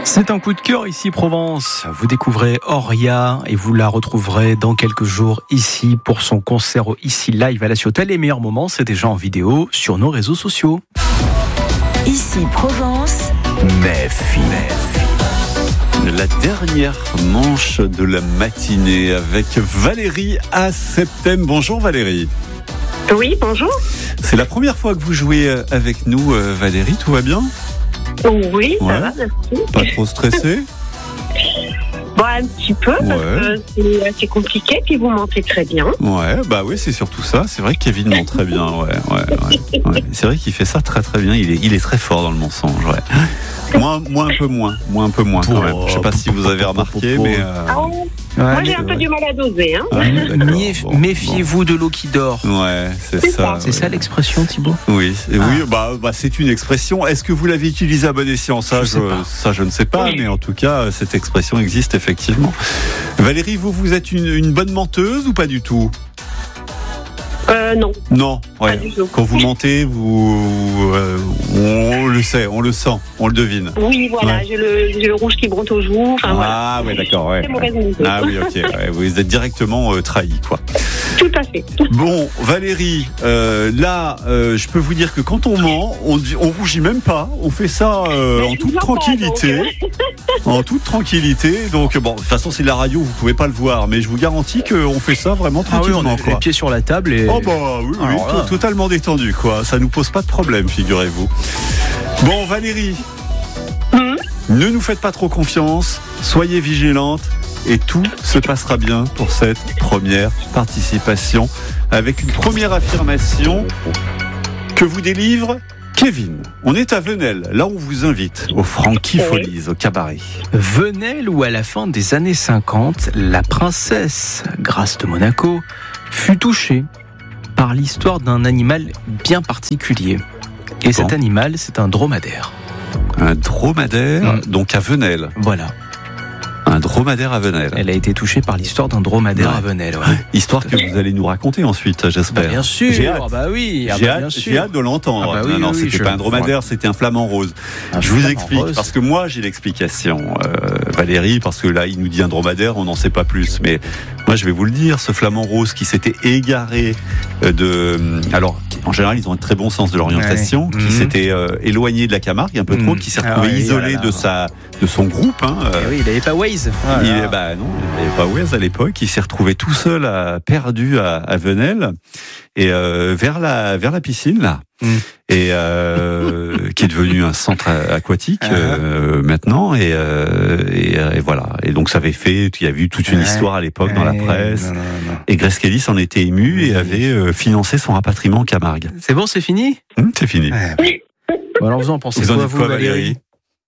C'est un coup de cœur ici Provence. Vous découvrez Auria et vous la retrouverez dans quelques jours ici pour son concert au Ici Live à la Ciotat. Les meilleurs moments, c'est déjà en vidéo sur nos réseaux sociaux. Ici Provence. Méfie. La dernière manche de la matinée avec Valérie à Septem. Bonjour Valérie. Oui, bonjour. C'est la première fois que vous jouez avec nous, Valérie, tout va bien ? Oui, ça va, merci. Pas trop stressé ? Bon, un petit peu, parce que c'est assez compliqué, puis vous mentez très bien. Ouais, bah oui, c'est surtout ça. C'est vrai que Kevin ment très bien, ouais. C'est vrai qu'il fait ça très très bien. Il est très fort dans le mensonge, ouais. Moi un peu moins quand même. Je sais pas si vous avez remarqué, mais... Moi, j'ai un peu du mal à doser. Méfiez-vous de l'eau qui dort. Ouais, c'est ça. C'est ça l'expression, Thibaut ? Oui, bah, c'est une expression. Est-ce que vous l'avez utilisée à bon escient ? Ça, je ne sais pas, mais en tout cas, cette expression existe effectivement. Valérie, vous êtes une bonne menteuse ou pas du tout ? Non. Non, ouais. Pas du tout. Quand vous mentez, on le sait, on le sent, on le devine. Oui, voilà, Ouais. j'ai le rouge qui bronte aux joues. Enfin, voilà. Ouais, d'accord, ouais. C'est mauvaise menteuse. Ah oui, ok, ouais, vous êtes directement trahi, quoi. Tout à fait. Bon, Valérie, là, je peux vous dire que quand on ment, on rougit même pas. On fait ça en je toute vous vois pas, tranquillité. En toute tranquillité. Donc, bon, de toute façon, c'est de la radio, vous pouvez pas le voir, mais je vous garantis qu'on fait ça vraiment tranquillement, on a quoi. les pieds sur la table et... Oh bah oui, Alors là. totalement détendu, quoi. Ça nous pose pas de problème, figurez-vous. Bon, Valérie, ne nous faites pas trop confiance, soyez vigilante et tout se passera bien pour cette première participation avec une première affirmation que vous délivre Kevin. On est à Venelle, là où on vous invite, au Frankie Folies, au cabaret. Venelle où à la fin des années 50, la princesse Grâce de Monaco fut touchée par l'histoire d'un animal bien particulier. Et cet animal, c'est un dromadaire. Un dromadaire, donc à Venelle. Voilà. Un dromadaire à Venelle. Elle a été touchée par l'histoire d'un dromadaire à Venelle. Ouais. Histoire que vous allez nous raconter ensuite, j'espère. Bien sûr, J'ai hâte. Oui. J'ai hâte de l'entendre. Ah bah oui, non, oui, c'était pas un dromadaire, c'était un flamant rose. Je vous explique, rose. parce que moi j'ai l'explication, Valérie, parce que là il nous dit un dromadaire, on n'en sait pas plus. Mais moi je vais vous le dire, ce flamant rose qui s'était égaré alors en général ils ont un très bon sens de l'orientation, qui s'était éloigné de la Camargue un peu trop, qui s'est retrouvé isolé de son groupe. Oui, il n'avait pas Waze. Non, il n'avait pas Waze à l'époque. Il s'est retrouvé tout seul, perdu à Venelle, et vers la piscine là, et qui est devenu un centre aquatique maintenant, et voilà. Et donc ça avait fait, il y a eu toute une histoire à l'époque dans la presse. Non. Et Grace Kelly s'en était émue et avait financé son rapatriement en Camargue. C'est bon, c'est fini ? C'est fini. Bon, alors vous en pensez Vous en quoi, dites quoi, Valérie ?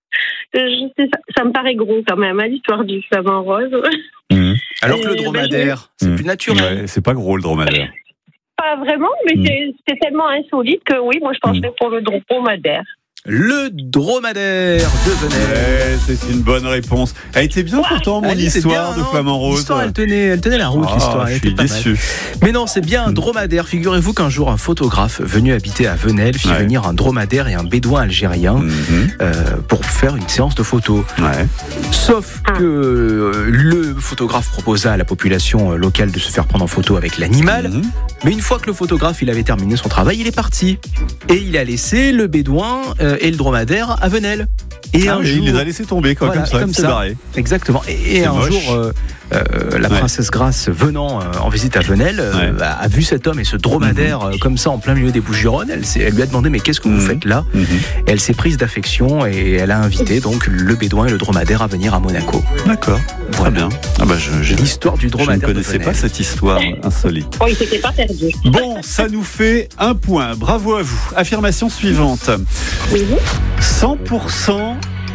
Ça me paraît gros quand même, l'histoire du flamant rose. Alors que le dromadaire, c'est plus naturel. Ouais, c'est pas gros le dromadaire. Pas vraiment, mais c'est tellement insolite que oui, moi je penserais pour le dromadaire. Le dromadaire de Venelle. C'est une bonne réponse. Elle était bien pourtant, mon histoire de flamant rose. L'histoire, elle tenait la route, l'histoire. Je suis déçu. Mais non, c'est bien un dromadaire. Figurez-vous qu'un jour, un photographe venu habiter à Venelle fit venir un dromadaire et un bédouin algérien pour faire une séance de photos. Sauf que le photographe proposa à la population locale de se faire prendre en photo avec l'animal. Mais une fois que le photographe il avait terminé son travail, il est parti. Et il a laissé le bédouin et le dromadaire à Venelle. Et un jour, il les a laissés tomber comme ça, il s'est barré. Exactement. Et un jour, la princesse Grâce venant en visite à Venelle a vu cet homme et ce dromadaire comme ça en plein milieu des Bouches-du-Rhône. Elle lui a demandé mais qu'est-ce que vous faites là ? Et elle s'est prise d'affection et elle a invité donc le bédouin et le dromadaire à venir à Monaco. D'accord, très bien. L'histoire du dromadaire. Je ne connaissais pas cette histoire insolite. Oh, il s'était pas perdu. Bon, ça nous fait un point. Bravo à vous. Affirmation suivante. 100%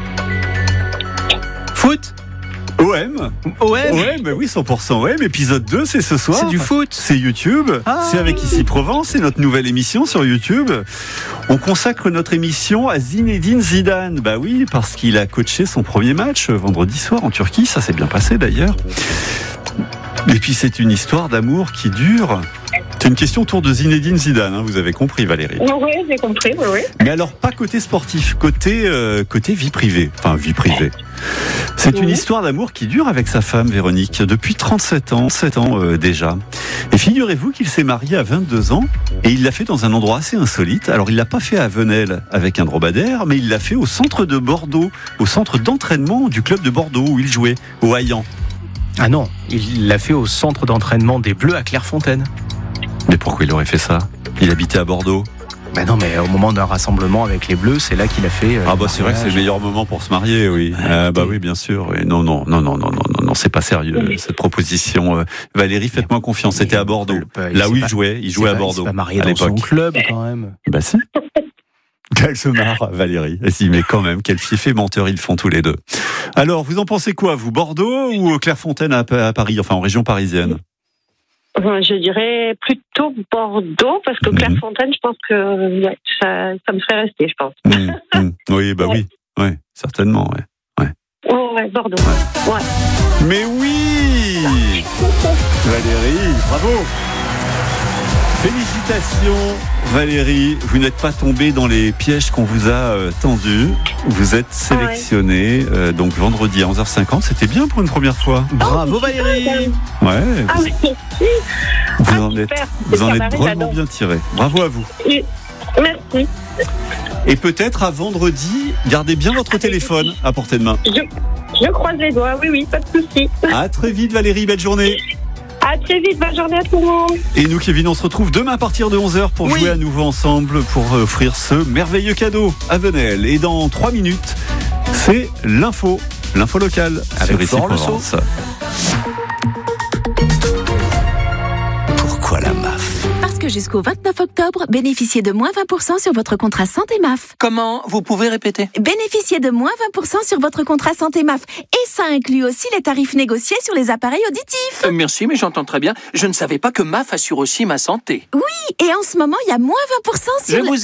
foot. OM, bah oui, 100% OM. Épisode 2, c'est ce soir. C'est du foot. C'est YouTube. C'est avec Ici Provence. C'est notre nouvelle émission sur YouTube. On consacre notre émission à Zinedine Zidane. Bah oui, parce qu'il a coaché son premier match vendredi soir en Turquie. Ça s'est bien passé d'ailleurs. Et puis c'est une histoire d'amour qui dure C'est une question autour de Zinedine Zidane, vous avez compris, Valérie. Oui, j'ai compris, oui. Mais alors, pas côté sportif, côté vie privée. Enfin, vie privée. C'est une histoire d'amour qui dure avec sa femme, Véronique, depuis 37 ans, 7 ans déjà. Et figurez-vous qu'il s'est marié à 22 ans et il l'a fait dans un endroit assez insolite. Alors, il l'a pas fait à Venelle avec un dromadaire, mais il l'a fait au centre de Bordeaux, au centre d'entraînement du club de Bordeaux où il jouait, au Haillan. Ah non, il l'a fait au centre d'entraînement des Bleus à Clairefontaine. Mais pourquoi il aurait fait ça? Il habitait à Bordeaux. Ben non, mais au moment d'un rassemblement avec les Bleus, c'est là qu'il a fait. C'est vrai que c'est le meilleur moment pour se marier, oui. Oui, bien sûr. Oui. Non, c'est pas sérieux cette proposition. Valérie, faites-moi confiance. C'était à Bordeaux, là où il jouait. Il jouait à Bordeaux. Il s'est pas marié dans son club quand même. Bah si. Elle se marre, Valérie. Si, mais quand même, quel fief et menteur ils font tous les deux. Alors, vous en pensez quoi, vous, Bordeaux ou Clairefontaine à Paris, enfin en région parisienne? Je dirais plutôt Bordeaux, parce que Clairefontaine, je pense que ça me ferait rester, je pense. Oui, oui, certainement, ouais. Ouais, Bordeaux. Ouais. Mais oui, Valérie, bravo. Félicitations, Valérie. Vous n'êtes pas tombée dans les pièges qu'on vous a tendus. Vous êtes sélectionnée donc vendredi à 11h50. C'était bien pour une première fois. Bravo, Valérie. Ouais. Vous en êtes drôlement bien tiré. Bravo à vous. Merci. Et peut-être à vendredi, gardez bien votre téléphone à portée de main. Je croise les doigts. Oui, pas de souci. À très vite, Valérie. Belle journée. À très vite, bonne journée à tout le monde. Et nous, Kevin, on se retrouve demain à partir de 11h pour jouer à nouveau ensemble, pour offrir ce merveilleux cadeau à Venelle. Et dans 3 minutes, c'est l'info locale avec sur Florent Leceau. Pourquoi la MAF? Parce que jusqu'au 29 octobre, bénéficiez de moins 20% sur votre contrat santé MAF. Comment? Vous pouvez répéter? Bénéficiez de moins 20% sur votre contrat santé MAF. Et ça inclut aussi les tarifs négociés sur les appareils auditifs. Merci, mais j'entends très bien. Je ne savais pas que MAF assure aussi ma santé. Oui, et en ce moment, il y a moins 20% sur